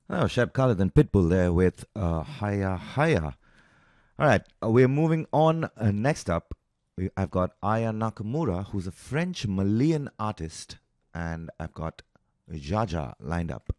Oh, Sheb Khaled and Pitbull there with Haya Haya. All right, we're moving on. Next up, I've got Aya Nakamura, who's a French Malian artist, and I've got Jaja lined up.